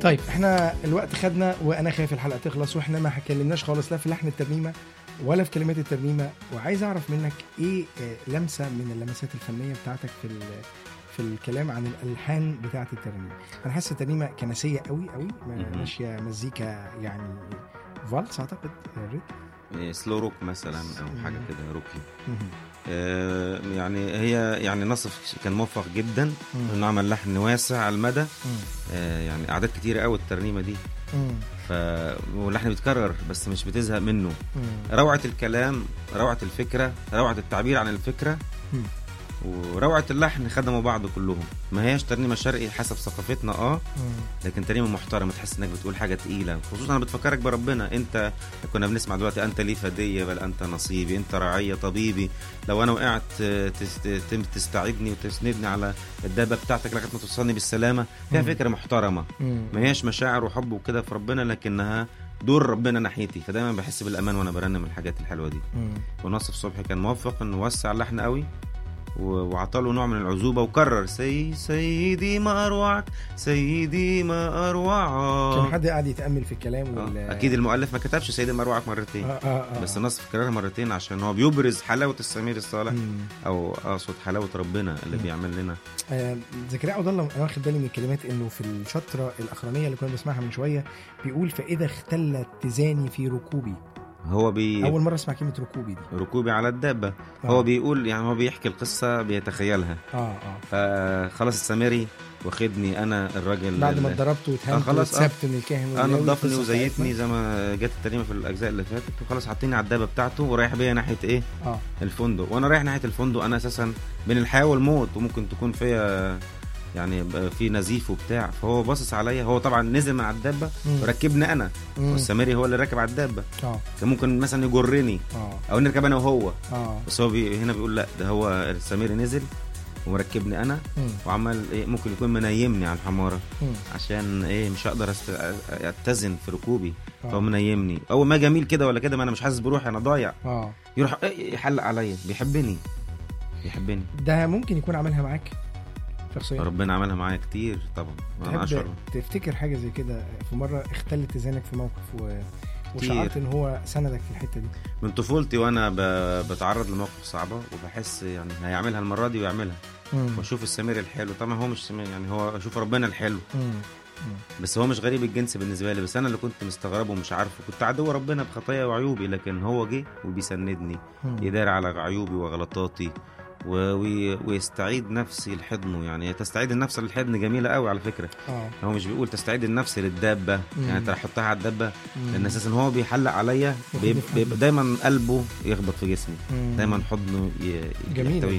طيب احنا الوقت خدنا، وانا خايف الحلقه تخلص واحنا ما اتكلمناش خالص لا في لحن الترنيمه ولا في كلمات الترنيمه، وعايز اعرف منك ايه لمسه من اللمسات الفنيه بتاعتك في الكلام عن الالحان بتاعه الترنيمه. انا حاسس الترنيمه كنسيه قوي قوي، ماشيه مزيكا يعني فالس اعتقد سلو روك مثلا او حاجه كده روكي. يعني هي يعني نصف كان موفق جدا انه عمل لحن واسع على المدى. يعني اعداد كتيره قوي الترنيمه دي. واللحن بيتكرر بس مش بتزهق منه. روعه الكلام، روعه الفكره، روعه التعبير عن الفكره، وروعه اللحن خدموا بعض كلهم. ما هياش ترنيمه شرقي حسب ثقافتنا لكن ترنيمه محترمه، تحس انك بتقول حاجه تقيله، خصوصا انا بتفكرك بربنا. انت كنا بنسمع دلوقتي انت لي فديه بل انت نصيبي، انت رعيه طبيبي، لو انا وقعت تستعيدني وتسندني على الدابه بتاعتك لغايه ما توصلني بالسلامه. فيها فكره محترمه، ما هياش مشاعر وحب وكده في ربنا، لكنها دور ربنا ناحيتي، فدايما بحس بالامان وانا برنم الحاجات الحلوه دي. ونصف صبحي كان موفق انه وسع اللحن قوي وعطاله نوع من العزوبة وكرر سيدي ما أروعك، سيدي ما أروعك. كان حد قاعد يتأمل في الكلام أكيد المؤلف ما كتبش سيدي ما أروعك مرتين. بس النصف كررها مرتين عشان هو بيبرز حلاوة السمير الصالح، أو أقصد حلاوة ربنا اللي بيعمل لنا. زكريا عبد الله، أنا واخد بالي من الكلمات إنه في الشطرة الأخرانية اللي كنا بنسمعها من شوية بيقول فإذا اختلت اتزاني في ركوبي. هو أول مرة أسمع كلمة ركوبي دي. ركوبي على الدابة. هو بيقول يعني هو بيحكي القصة بيتخيلها. فخلاص السامري واخدني أنا الراجل بعد ما اتضربت واتهمت واتسبت من الكاهن، أنا نضفني وزيتني زي ما جت الترنيمة في الأجزاء اللي فاتت، وخلاص حطيني على الدابة بتاعته ورايح بيا ناحية إيه؟ الفندق. وأنا رايح ناحية الفندق أنا أساسا بين الحياة والموت، وممكن تكون فيها يعني في نزيف وبتاع. فهو باصص عليا، هو طبعا نزل من على الدابه وركبني انا، والسامري هو اللي راكب على الدابه. كان ممكن مثلا يجرني او نركب انا وهو. بس هو هنا بيقول لا، ده هو السامري نزل ومركبني انا وعمل إيه، ممكن يكون منيمني على الحماره عشان ايه مش هقدر اتزن في ركوبي. فهو منيمني اول ما جميل كده ولا كده، ما انا مش حاسس بروحي، انا ضايع. يروح يحلق عليا، بيحبني. ده ممكن يكون عملها معاك شخصيا؟ ربنا عملها معايا كتير طبعا. تحب تفتكر حاجة زي كده في مرة اختلت اتزانك في موقف وشعرت ان هو سندك في الحتة دي؟ من طفولتي وانا بتعرض لمواقف صعبة وبحس يعني هيعملها المرة دي ويعملها، واشوف السمير الحلو. طبعا هو مش سمير، يعني هو اشوف ربنا الحلو. بس هو مش غريب الجنس بالنسبة لي، بس انا اللي كنت مستغربه ومش عارفه. كنت عدو ربنا بخطايا وعيوبي، لكن هو جه وبيسندني، يدار على عيوبي وغلطاتي ويستعيد نفسي لحضنه. يعني تستعيد النفس للحضن جميلة قوي على فكرة. هو مش بيقول تستعيد النفس للدابة، يعني تحطها على الدابة، لأن أساسا هو بيحلق عليا، بيبقى دايما قلبه يخبط في جسمي، دايما حضنه جميل.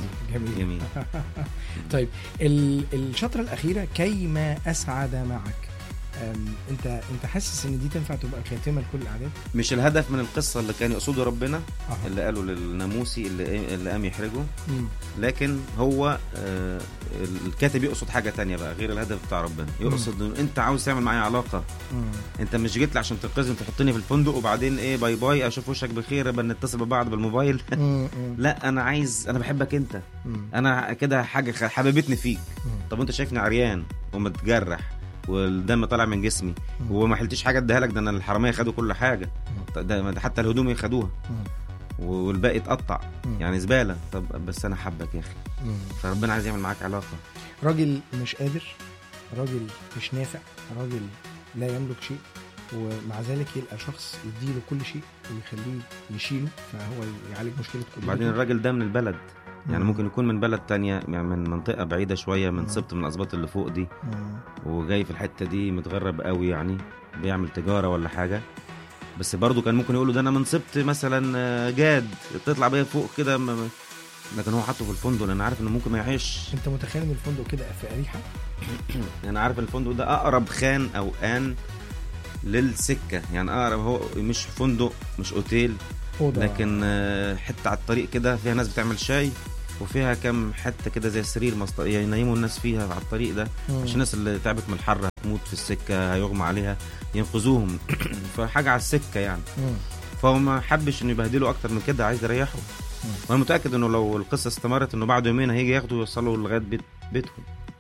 طيب الشطرة الأخيرة كيما أسعد معك، انت حاسس ان دي تنفع تبقى خاتمه لكل الاعداد؟ مش الهدف من القصه اللي كان يقصده ربنا اللي قالوا للناموسي اللي قام يحرجه، لكن هو الكاتب يقصد حاجه تانية بقى غير الهدف بتاع ربنا. يقصد ان انت عاوز تعمل معايا علاقه. انت مش جيت لي عشان تنقذني تحطني في الفندق وبعدين ايه باي باي اشوف وشك بخير بنتصل ببعض بالموبايل. لا، انا بحبك انت. انا كده حاجه حبيبتني فيك. طب انت شايفني عريان ومتجرح والدم طالع من جسمي وما حلتش حاجه اديها لك، ده انا الحراميه خدوا كل حاجه، ده حتى الهدوم ياخدوها والباقي اتقطع، يعني زباله. طب بس انا حبك يا اخي. فربنا عايز يعمل معاك علاقه. راجل مش قادر، راجل مش نافع، راجل لا يملك شيء، ومع ذلك يلقى شخص يديله كل شيء ويخليه يشيله، فهو يعالج مشكله كل. بعدين الراجل ده من البلد، يعني ممكن يكون من بلد تانية، يعني من منطقة بعيدة شوية، من سبط من الأسباط اللي فوق دي، وجاي في الحتة دي متغرب قوي، يعني بيعمل تجارة ولا حاجة. بس برضو كان ممكن يقولوا ده أنا من سبط مثلا جاد تطلع بيا فوق كده، لكن هو حطه في الفندق لأن عارف إنه ممكن ما يعيش. أنت متخيل إن الفندق كده في أريحة؟ أنا عارف الفندق ده أقرب خان أو آن للسكة، يعني أقرب، هو مش فندق مش أوتيل، لكن حتة على الطريق كده فيها ناس بتعمل شاي، وفيها كم حته كده زي سرير يعني ينيموا الناس فيها على الطريق ده، عشان الناس اللي تعبت من الحر هتموت في السكه هيغمى عليها ينقذوهم. فحاجه على السكه يعني. فهو ما حبش انه يبهدله اكتر من كده، عايز يريحه. وانا متاكد انه لو القصه استمرت انه بعد يومين هيجي ياخده ويوصله لغايه بيتهم.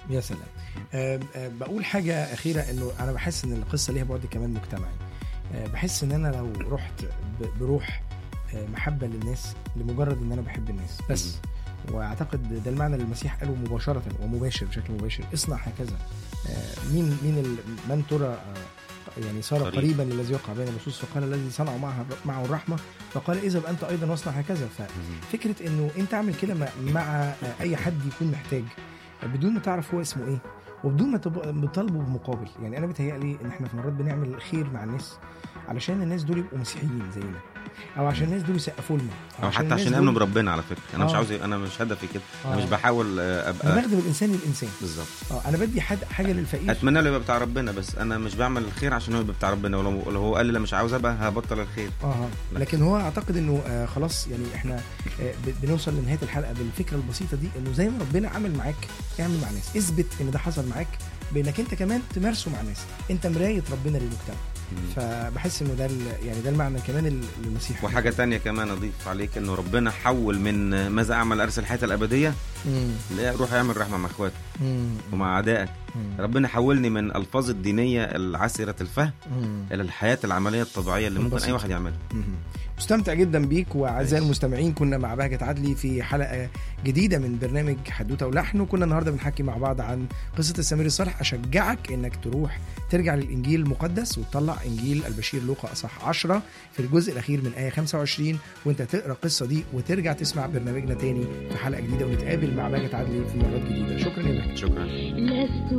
يا سلام. بقول حاجة أخيرة، إنه أنا بحس إن القصة ليها بعد كمان مجتمعي. بحس إن أنا لو رحت بروح محبة للناس لمجرد إن أنا بحب الناس بس، وأعتقد ده المعنى اللي المسيح قاله مباشرة ومباشر بشكل مباشر، اصنع هكذا. من ترى يعني صار قريبا للذي يقع بين اللصوص، فقال الذي صنع معه الرحمة فقال إذا أنت أيضا واصنع هكذا. ففكرة إنه أنت عمل كده مع أي حد يكون محتاج بدون ما تعرف هو اسمه إيه، وبدون ما تطالبه بمقابل. يعني أنا بتهيألي إن إحنا في مرات بنعمل الخير مع الناس علشان الناس دول يبقوا مسيحيين زينا، او عشان الناس دول يسقفوا لنا، او حتى عشان يامنوا بربنا. على فكره انا مش عاوز، انا مش هدفي كده. انا مش بحاول ابقى، انا بخدم الانسان للانسان بالظبط. انا بدي حاجه للفقير، اتمنى له يبقى بتاع ربنا، بس انا مش بعمل الخير عشان هو يبقى بتاع ربنا. ولو هو قال لي لا مش عاوز ابقى، هبطل الخير. لكن هو اعتقد انه خلاص، يعني احنا بنوصل لنهايه الحلقه بالفكره البسيطه دي، انه زي ما ربنا عمل معاك اعمل مع الناس. اثبت ان ده حصل معاك بانك انت كمان تمارسه مع الناس. انت مرايه ربنا للمجتمع. فبحس انه ده يعني ده المعنى كمان المسيح. وحاجه تانية كمان اضيف عليك، انه ربنا حول من ماذا اعمل ارسل الحياه الابديه، لا روح اعمل رحمه مع اخواتك ومع اعدائك. ربنا حولني من الفاظ الدينيه العسره الفهم الى الحياه العمليه الطبيعيه اللي ممكن اي واحد يعملها. مستمتع جدا بيك. واعزائي المستمعين، كنا مع بهجت عدلي في حلقه جديده من برنامج حدوته ولحن، وكنا النهارده بنحكي مع بعض عن قصه السمير الصالح. اشجعك انك ترجع للانجيل المقدس وتطلع انجيل البشير لوقا اصحاح 10 في الجزء الاخير من ايه 25، وانت تقرا القصه دي وترجع تسمع برنامجنا تاني في حلقه جديده، ونتقابل مع بهجت عدلي في مرات جديده. شكرا يا بهجت. شكرا.